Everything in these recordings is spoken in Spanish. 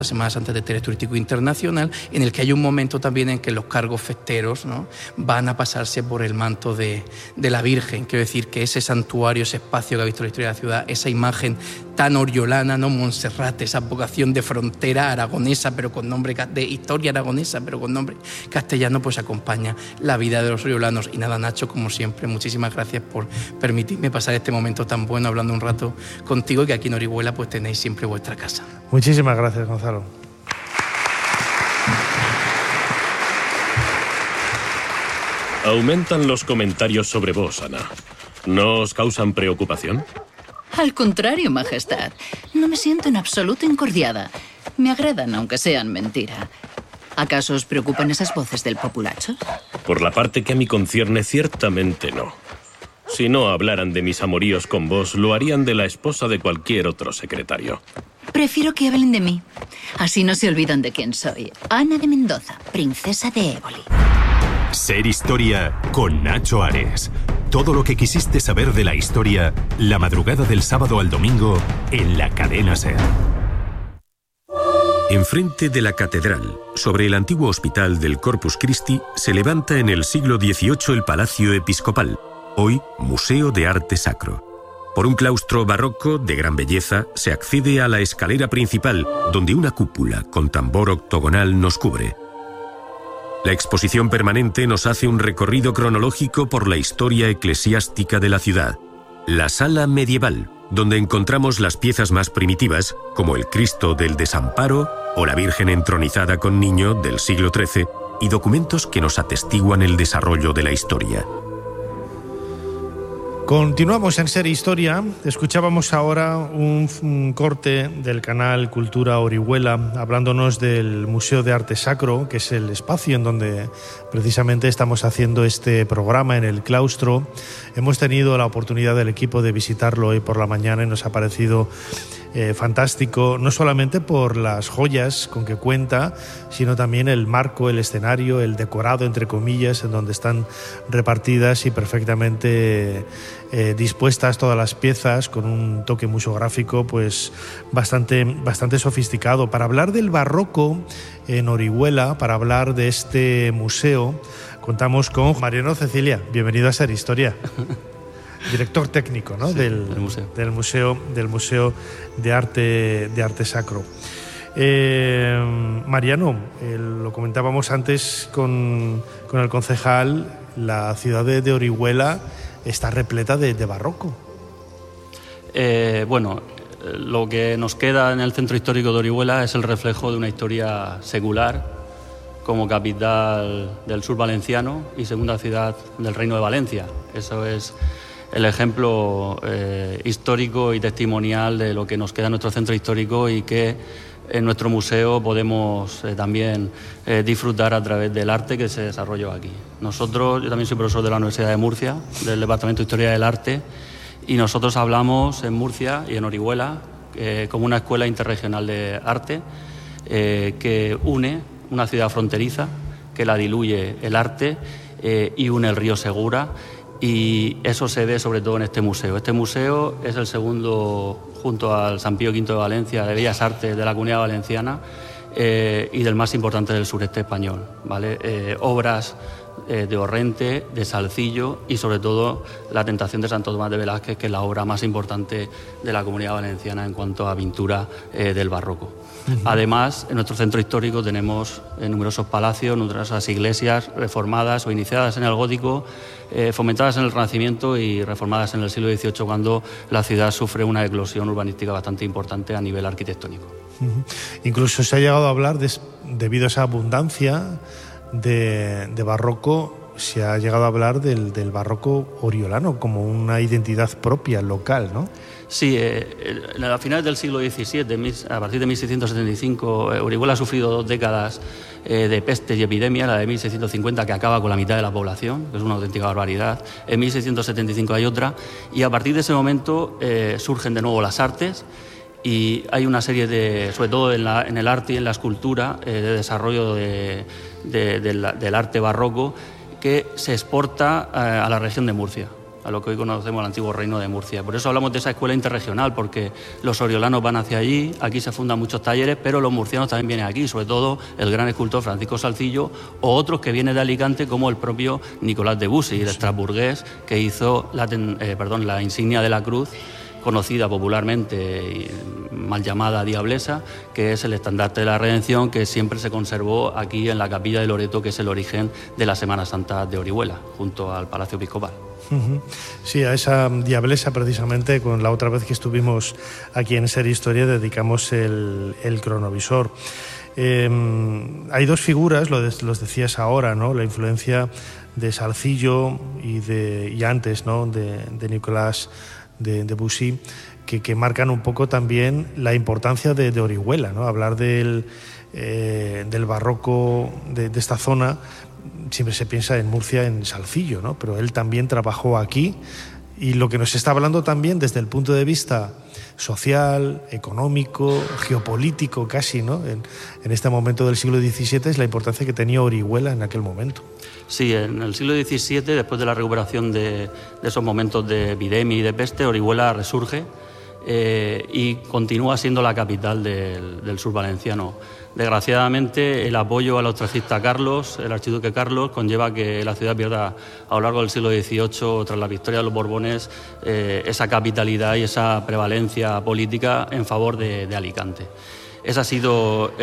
Semanas antes del Interés Turístico Internacional, en el que hay un momento también en que los cargos festeros, ¿no?, van a pasarse por el manto de la Virgen. Quiero decir que ese santuario, ese espacio que ha visto la historia de la ciudad, esa imagen tan oriolana, ¿no?, Monserrate, esa vocación de frontera aragonesa, pero con nombre de historia aragonesa, pero con nombre castellano, pues acompaña la vida de los oriolanos. Y nada, Nacho, como siempre, muchísimas gracias por permitirme pasar este momento tan bueno hablando un rato contigo, y que aquí en Orihuela pues tenéis siempre vuestra casa. Muchísimas gracias, Gonzalo. Aumentan los comentarios sobre vos, Ana. ¿No os causan preocupación? Al contrario, Majestad. No me siento en absoluto incordiada. Me agradan, aunque sean mentira. ¿Acaso os preocupan esas voces del populacho? Por la parte que a mí concierne, ciertamente no. Si no hablaran de mis amoríos con vos, lo harían de la esposa de cualquier otro secretario. Prefiero que hablen de mí. Así no se olvidan de quién soy. Ana de Mendoza, princesa de Éboli. Ser Historia con Nacho Ares. Todo lo que quisiste saber de la historia, la madrugada del sábado al domingo, en la cadena SER. Enfrente de la catedral, sobre el antiguo hospital del Corpus Christi, se levanta en el siglo XVIII el Palacio Episcopal, hoy Museo de Arte Sacro. Por un claustro barroco de gran belleza se accede a la escalera principal, donde una cúpula con tambor octogonal nos cubre. La exposición permanente nos hace un recorrido cronológico por la historia eclesiástica de la ciudad. La sala medieval, donde encontramos las piezas más primitivas, como el Cristo del Desamparo o la Virgen entronizada con niño del siglo XIII, y documentos que nos atestiguan el desarrollo de la historia. Continuamos en Ser Historia. Escuchábamos ahora un corte del canal Cultura Orihuela hablándonos del Museo de Arte Sacro, que es el espacio en donde precisamente estamos haciendo este programa, en el claustro. Hemos tenido la oportunidad del equipo de visitarlo hoy por la mañana y nos ha parecido fantástico, no solamente por las joyas con que cuenta, sino también el marco, el escenario, el decorado, entre comillas, en donde están repartidas y perfectamente dispuestas todas las piezas, con un toque museográfico pues bastante sofisticado. Para hablar del barroco en Orihuela, para hablar de este museo, contamos con Mariano Cecilia. Bienvenido a Ser Historia. Director técnico, ¿no? Sí, del museo de arte sacro. Mariano, lo comentábamos antes con el concejal, la ciudad de Orihuela está repleta de barroco. Lo que nos queda en el centro histórico de Orihuela es el reflejo de una historia secular como capital del sur valenciano y segunda ciudad del Reino de Valencia. Eso es el ejemplo histórico y testimonial de lo que nos queda en nuestro centro histórico y que en nuestro museo podemos también disfrutar a través del arte que se desarrolló aquí. Yo también soy profesor de la Universidad de Murcia, del Departamento de Historia del Arte, y nosotros hablamos en Murcia y en Orihuela como una escuela interregional de arte que une una ciudad fronteriza, que la diluye el arte y une el río Segura. Y eso se ve sobre todo en este museo. Este museo es el segundo, junto al San Pío V de Valencia, de Bellas Artes de la Comunidad Valenciana y del más importante del sureste español, ¿vale? Obras de Orrente, de Salcillo y sobre todo La Tentación de Santo Tomás de Velázquez, que es la obra más importante de la Comunidad Valenciana en cuanto a pintura del barroco. Además, en nuestro centro histórico tenemos numerosos palacios, numerosas iglesias reformadas o iniciadas en el gótico, fomentadas en el Renacimiento y reformadas en el siglo XVIII, cuando la ciudad sufre una eclosión urbanística bastante importante a nivel arquitectónico. Incluso se ha llegado a hablar, debido a esa abundancia de barroco, se ha llegado a hablar del barroco oriolano como una identidad propia, local, ¿no? Sí, a finales del siglo XVII, a partir de 1675, Orihuela ha sufrido 2 décadas de pestes y epidemia, la de 1650 que acaba con la mitad de la población, que es una auténtica barbaridad. En 1675 hay otra, y a partir de ese momento surgen de nuevo las artes, y hay una serie sobre todo en el arte y en la escultura, de desarrollo del arte barroco, que se exporta a la región de Murcia. a lo que hoy conocemos el antiguo Reino de Murcia. Por eso hablamos de esa escuela interregional, porque los oriolanos van hacia allí, aquí se fundan muchos talleres, pero los murcianos también vienen aquí, sobre todo el gran escultor Francisco Salcillo, o otros que vienen de Alicante, como el propio Nicolás de Bussy, el estrasburgués, que hizo la insignia de la cruz, conocida popularmente, mal llamada Diablesa, que es el estandarte de la Redención, que siempre se conservó aquí en la capilla de Loreto, que es el origen de la Semana Santa de Orihuela, junto al Palacio Episcopal. Sí, a esa Diablesa precisamente, con la otra vez que estuvimos aquí en Ser Historia, dedicamos el cronovisor. Hay dos figuras, los decías ahora, ¿no? La influencia de Salcillo y antes, ¿no? de Nicolás de Bussy, que marcan un poco también la importancia de Orihuela, ¿no? Hablar del barroco de esta zona, siempre se piensa en Murcia, en Salcillo, ¿no? Pero él también trabajó aquí, y lo que nos está hablando también desde el punto de vista social, económico, geopolítico casi, ¿no? En este momento del siglo XVII es la importancia que tenía Orihuela en aquel momento. Sí, en el siglo XVII, después de la recuperación de esos momentos de epidemia y de peste, Orihuela resurge y continúa siendo la capital del sur valenciano. Desgraciadamente, el apoyo al austracista Carlos, el archiduque Carlos, conlleva que la ciudad pierda a lo largo del siglo XVIII, tras la victoria de los Borbones, esa capitalidad y esa prevalencia política en favor de Alicante. Esa ha sido,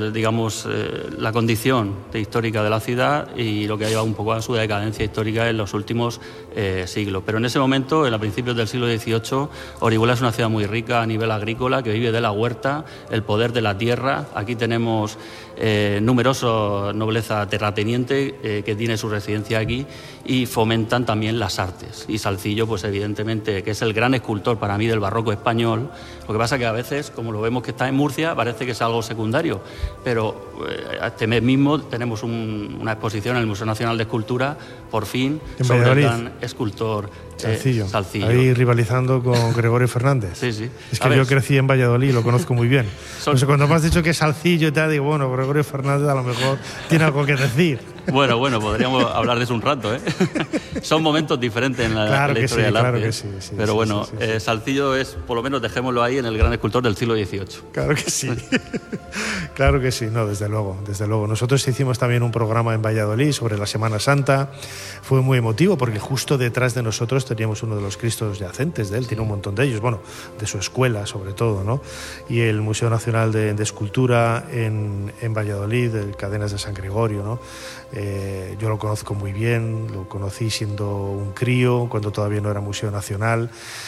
la condición histórica de la ciudad y lo que ha llevado un poco a su decadencia histórica en los últimos siglos. Pero en ese momento, a principios del siglo XVIII, Orihuela es una ciudad muy rica a nivel agrícola, que vive de la huerta, el poder de la tierra. Aquí tenemos numerosa nobleza terrateniente que tiene su residencia aquí, y fomentan también las artes. Y Salcillo, pues evidentemente, que es el gran escultor para mí del barroco español. Lo que pasa que a veces, como lo vemos que está en Murcia, parece que es algo secundario, pero este mes mismo tenemos una exposición en el Museo Nacional de Escultura, por fin, sobre el gran escultor Salcillo. Ahí rivalizando con Gregorio Fernández. Sí, sí. Es que yo crecí en Valladolid, lo conozco muy bien. Cuando me has dicho que es Salcillo y tal, digo, bueno, Gregorio Fernández a lo mejor tiene algo que decir. Bueno, podríamos hablar de eso un rato, ¿eh? Son momentos diferentes en la historia del arte. Claro que sí. Pero bueno, Salcillo es, por lo menos dejémoslo ahí, en el gran escultor del siglo XVIII. Claro que sí. Claro que sí, no, desde luego. Nosotros hicimos también un programa en Valladolid sobre la Semana Santa. Fue muy emotivo porque justo detrás de nosotros teníamos uno de los Cristos yacentes de él, tiene un montón de ellos, bueno, de su escuela sobre todo, ¿no? Y el Museo Nacional de Escultura en Valladolid, el Cadenas de San Gregorio, ¿no? Yo lo conozco muy bien, lo conocí siendo un crío, cuando todavía no era Museo Nacional,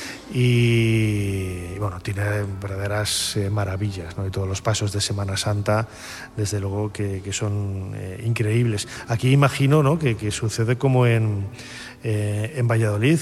y bueno, tiene verdaderas maravillas, ¿no? Y todos los pasos de Semana Santa, desde luego que son increíbles. Aquí imagino, ¿no? que sucede como en Valladolid,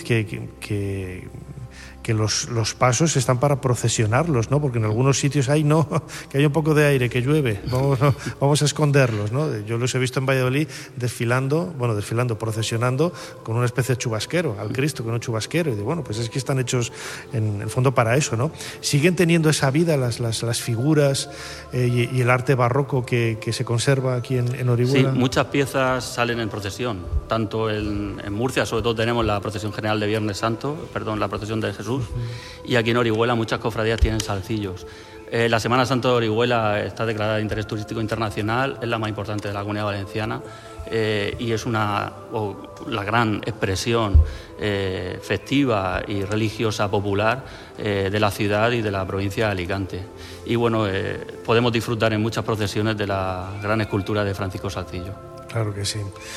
que los pasos están para procesionarlos, ¿no? Porque en algunos sitios que hay un poco de aire, que llueve, vamos a esconderlos, ¿no? Yo los he visto en Valladolid procesionando con una especie de chubasquero, al Cristo con un chubasquero, y digo, bueno, pues es que están hechos en el fondo para eso, ¿no? Siguen teniendo esa vida las figuras y el arte barroco que se conserva aquí en Orihuela. Sí, muchas piezas salen en procesión, tanto en Murcia, sobre todo tenemos la procesión general de Viernes Santo, la procesión de Jesús, y aquí en Orihuela muchas cofradías tienen salcillos. La Semana Santa de Orihuela está declarada de interés turístico internacional, es la más importante de la Comunidad Valenciana, y es la gran expresión festiva y religiosa popular de la ciudad y de la provincia de Alicante. Y bueno, podemos disfrutar en muchas procesiones de la gran escultura de Francisco Salcillo. Claro que sí.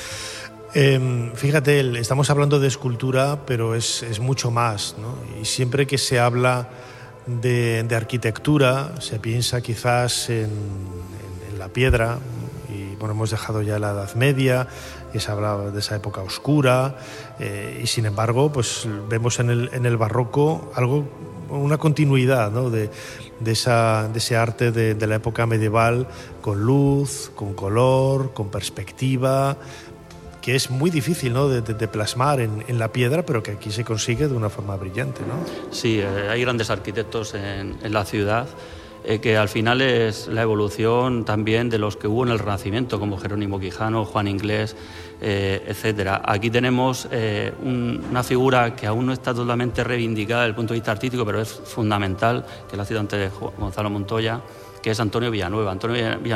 Fíjate, estamos hablando de escultura, pero es mucho más, ¿no? Y siempre que se habla de arquitectura, se piensa quizás en la piedra, y bueno, hemos dejado ya la Edad Media, y se hablaba de esa época oscura, y sin embargo, pues vemos en el barroco una continuidad, ¿no? de ese arte de la época medieval, con luz, con color, con perspectiva, que es muy difícil, ¿no? de plasmar en la piedra, pero que aquí se consigue de una forma brillante, ¿no? Sí, hay grandes arquitectos en la ciudad. que al final es la evolución también de los que hubo en el Renacimiento, como Jerónimo Quijano, Juan Inglés, etcétera. Aquí tenemos una figura que aún no está totalmente reivindicada desde el punto de vista artístico, pero es fundamental, que lo ha citado antes Gonzalo Montoya, que es Antonio Villanueva. Antonio Villanueva